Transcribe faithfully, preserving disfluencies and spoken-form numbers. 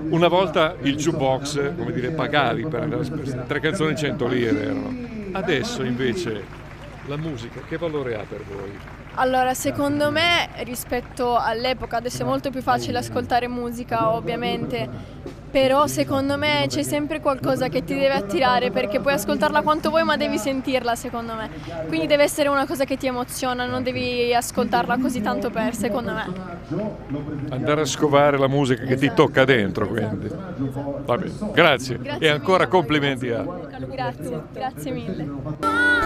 Una volta il jukebox, come dire, pagavi per andare a spesa, tre canzoni cento lire erano. Adesso invece la musica che valore ha per voi? Allora, secondo me rispetto all'epoca, adesso è molto più facile ascoltare musica ovviamente, però secondo me c'è sempre qualcosa che ti deve attirare perché puoi ascoltarla quanto vuoi ma devi sentirla secondo me, quindi deve essere una cosa che ti emoziona, non devi ascoltarla così tanto per, secondo me. Andare a scovare la musica che ti Esatto. tocca dentro, quindi. Va bene, grazie. Grazie E ancora mille. complimenti a... Grazie, grazie mille.